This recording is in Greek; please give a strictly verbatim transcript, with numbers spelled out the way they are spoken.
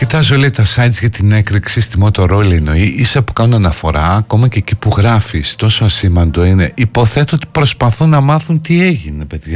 Κοιτάζω, λέει, τα sites για την έκρηξη στη Motorola, εννοεί, ίσα που κάνουν αναφορά, ακόμα και εκεί που γράφεις, τόσο ασήμαντο είναι. Υποθέτω ότι προσπαθούν να μάθουν τι έγινε, παιδιά.